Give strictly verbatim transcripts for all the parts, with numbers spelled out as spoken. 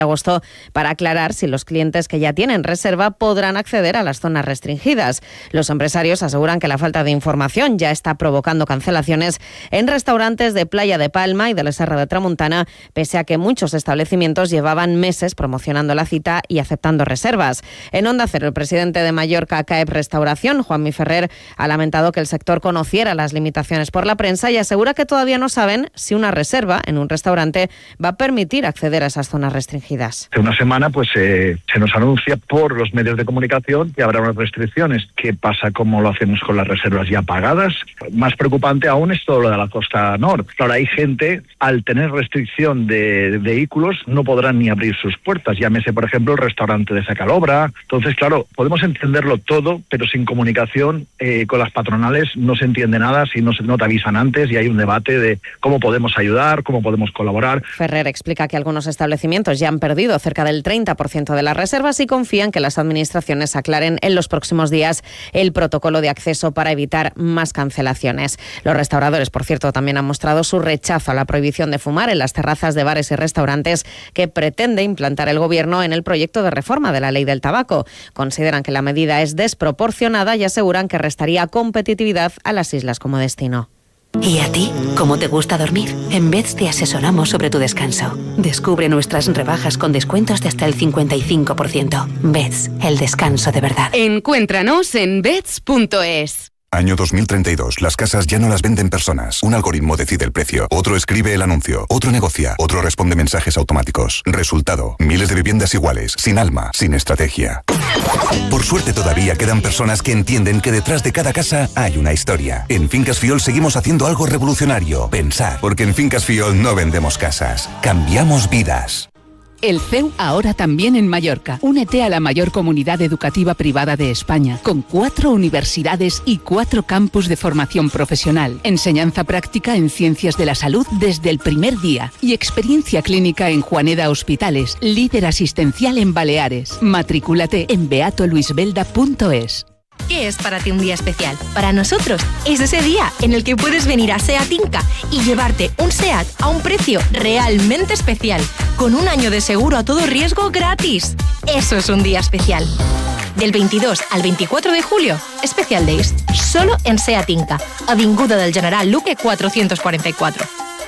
agosto para aclarar si los clientes que ya tienen reserva podrán acceder a las zonas restringidas. Los empresarios aseguran que la falta de información ya está provocando cancelaciones en restaurantes de Playa de Palma y de la Serra de Tramuntana, pese a que muchos establecimientos llevaban meses promocionando la cita y aceptando reservas. En Onda Cero, el presidente de Mallorca C A E P Restauración, Juanmi Ferrer, ha lamentado que el sector conociera las limitaciones por la prensa y asegura que todavía no saben si una reserva en un restaurante va a permitir acceder a esas zonas restringidas. Hace una semana pues eh, se nos anuncia por los medios de comunicación que habrá unas restricciones. ¿Qué pasa? ¿Cómo lo hacemos con las reservas ya pagadas? Más preocupante aún es todo lo de la costa norte. Ahora hay gente, al tener restricción de, de vehículos, no podrán ni abrir sus puertas. Llámese, por ejemplo, el restaurante de Sacalobra. Entonces, claro, podemos entenderlo todo, pero sin comunicación eh, con las patronales no se entiende nada si no, se, no te avisan antes y hay un debate de cómo podemos ayudar, cómo podemos colaborar. Ferrer explica que algunos establecimientos ya han perdido cerca del treinta por ciento de las reservas y confían que las administraciones aclaren en los próximos días el protocolo de acceso para evitar más cancelaciones. Los restauradores, por cierto, también han mostrado su rechazo a la prohibición de fumar en las terrazas de bares y restaurantes que pretende implantar el Gobierno en el proyecto de reforma de la Ley del Tabaco. Consideran que la medida es desproporcionada y aseguran que restaría competitividad a las islas como destino. ¿Y a ti? ¿Cómo te gusta dormir? En Beds te asesoramos sobre tu descanso. Descubre nuestras rebajas con descuentos de hasta el cincuenta y cinco por ciento. Beds, el descanso de verdad. Encuéntranos en beds punto es. Año dos mil treinta y dos. Las casas ya no las venden personas. Un algoritmo decide el precio. Otro escribe el anuncio. Otro negocia. Otro responde mensajes automáticos. Resultado: miles de viviendas iguales, sin alma, sin estrategia. Por suerte todavía quedan personas que entienden que detrás de cada casa hay una historia. En Fincas Fiol seguimos haciendo algo revolucionario. Pensar. Porque en Fincas Fiol no vendemos casas. Cambiamos vidas. El C E U ahora también en Mallorca. Únete a la mayor comunidad educativa privada de España, con cuatro universidades y cuatro campus de formación profesional, enseñanza práctica en ciencias de la salud desde el primer día y experiencia clínica en Juaneda Hospitales, líder asistencial en Baleares. Matrículate en beato luis belda punto es. ¿Qué es para ti un día especial? Para nosotros es ese día en el que puedes venir a SEAT Inca y llevarte un SEAT a un precio realmente especial, con un año de seguro a todo riesgo gratis. Eso es un día especial. Del veintidós al veinticuatro de julio, Special Days, solo en SEAT Inca, Avinguda del General Luque cuatrocientos cuarenta y cuatro.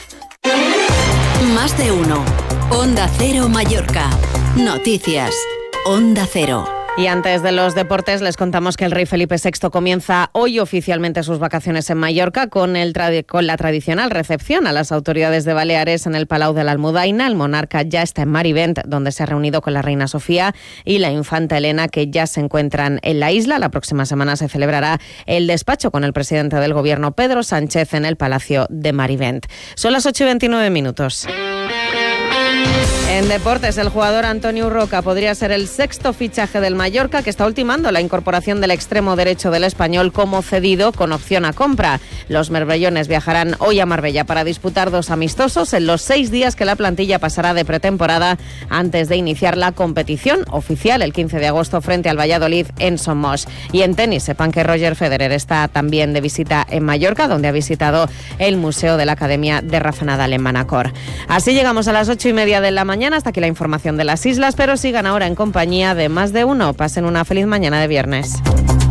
Más de uno. Onda Cero Mallorca. Noticias. Onda Cero. Y antes de los deportes les contamos que el rey Felipe sexto comienza hoy oficialmente sus vacaciones en Mallorca con, el trad- con la tradicional recepción a las autoridades de Baleares en el Palau de la Almudaina. El monarca ya está en Marivent, donde se ha reunido con la reina Sofía y la infanta Elena, que ya se encuentran en la isla. La próxima semana se celebrará el despacho con el presidente del gobierno, Pedro Sánchez, en el Palacio de Marivent. Son las ocho y veintinueve minutos. En deportes, el jugador Antonio Urroca podría ser el sexto fichaje del Mallorca, que está ultimando la incorporación del extremo derecho del Español como cedido con opción a compra. Los mervellones viajarán hoy a Marbella para disputar dos amistosos en los seis días que la plantilla pasará de pretemporada antes de iniciar la competición oficial el quince de agosto frente al Valladolid en Somos. Y en tenis, sepan que Roger Federer está también de visita en Mallorca, donde ha visitado el Museo de la Academia de Rafa Nadal en Manacor. Así llegamos a las ocho y media de la mañana. Hasta aquí la información de las islas, pero sigan ahora en compañía de Más de Uno. Pasen una feliz mañana de viernes.